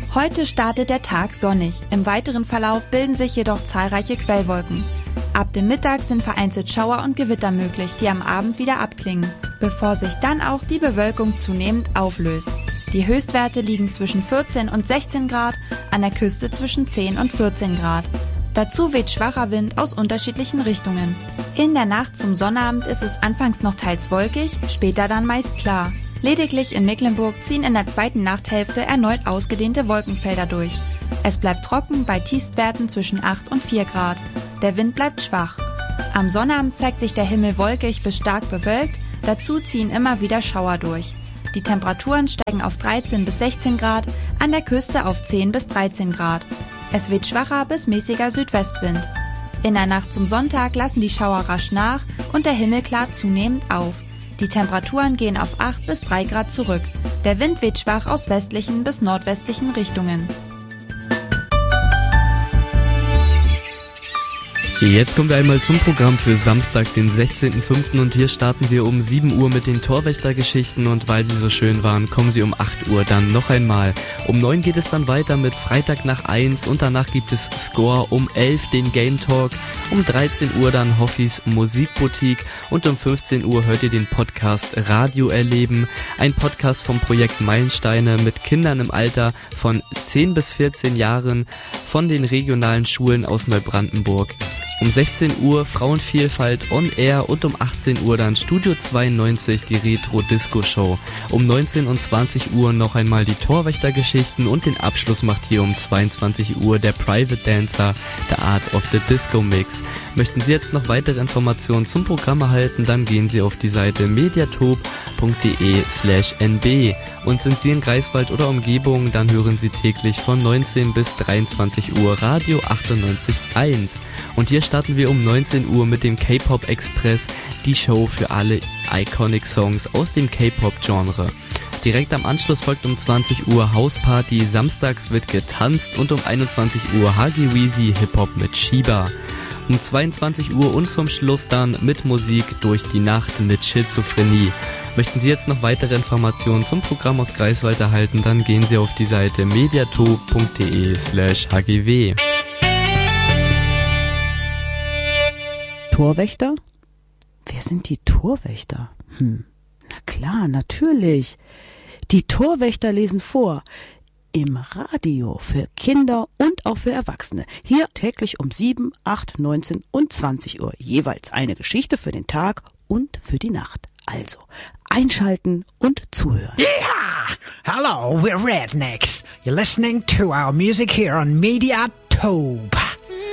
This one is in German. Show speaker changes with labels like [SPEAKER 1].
[SPEAKER 1] Heute startet der Tag sonnig. Im weiteren Verlauf bilden sich jedoch zahlreiche Quellwolken. Ab dem Mittag sind vereinzelt Schauer und Gewitter möglich, die am Abend wieder abklingen, bevor sich dann auch die Bewölkung zunehmend auflöst. Die Höchstwerte liegen zwischen 14 und 16 Grad, an der Küste zwischen 10 und 14 Grad. Dazu weht schwacher Wind aus unterschiedlichen Richtungen. In der Nacht zum Sonnabend ist es anfangs noch teils wolkig, später dann meist klar. Lediglich in Mecklenburg ziehen in der zweiten Nachthälfte erneut ausgedehnte Wolkenfelder durch. Es bleibt trocken bei Tiefstwerten zwischen 8 und 4 Grad. Der Wind bleibt schwach. Am Sonnabend zeigt sich der Himmel wolkig bis stark bewölkt, dazu ziehen immer wieder Schauer durch. Die Temperaturen steigen auf 13 bis 16 Grad, an der Küste auf 10 bis 13 Grad. Es weht schwacher bis mäßiger Südwestwind. In der Nacht zum Sonntag lassen die Schauer rasch nach und der Himmel klart zunehmend auf. Die Temperaturen gehen auf 8 bis 3 Grad zurück. Der Wind weht schwach aus westlichen bis nordwestlichen Richtungen.
[SPEAKER 2] Jetzt kommen wir einmal zum Programm für Samstag, den 16.05. und hier starten wir um 7 Uhr mit den Torwächtergeschichten und weil sie so schön waren, kommen sie um 8 Uhr dann noch einmal. Um 9 geht es dann weiter mit Freitag nach 1 und danach gibt es Score, um 11 den Game Talk, um 13 Uhr dann Hoffis Musikboutique und um 15 Uhr hört ihr den Podcast Radio erleben, ein Podcast vom Projekt Meilensteine mit Kindern im Alter von 10 bis 14 Jahren von den regionalen Schulen aus Neubrandenburg. Um 16 Uhr Frauenvielfalt on Air und um 18 Uhr dann Studio 92, die Retro-Disco-Show. Um 19 und 20 Uhr noch einmal die Torwächtergeschichten und den Abschluss macht hier um 22 Uhr der Private Dancer, The Art of the Disco Mix. Möchten Sie jetzt noch weitere Informationen zum Programm erhalten, dann gehen Sie auf die Seite mediatop.de/nb. Und sind Sie in Greifswald oder Umgebung, dann hören Sie täglich von 19 bis 23 Uhr Radio 98.1. Und hier starten wir um 19 Uhr mit dem K-Pop Express, die Show für alle Iconic Songs aus dem K-Pop-Genre. Direkt am Anschluss folgt um 20 Uhr Hausparty, samstags wird getanzt und um 21 Uhr Huggy Weezy Hip-Hop mit Shiba. Um 22 Uhr und zum Schluss dann mit Musik durch die Nacht mit Schizophrenie. Möchten Sie jetzt noch weitere Informationen zum Programm aus Greifswald erhalten, dann gehen Sie auf die Seite mediatop.de/hgw.
[SPEAKER 3] Torwächter? Wer sind die Torwächter? Na klar, natürlich. Die Torwächter lesen vor. Im Radio für Kinder und auch für Erwachsene. Hier täglich um 7, 8, 19 und 20 Uhr. Jeweils eine Geschichte für den Tag und für die Nacht. Also, einschalten und zuhören.
[SPEAKER 4] Yeah! Hello, we're Rednecks. You're listening to our music here on Mediatope.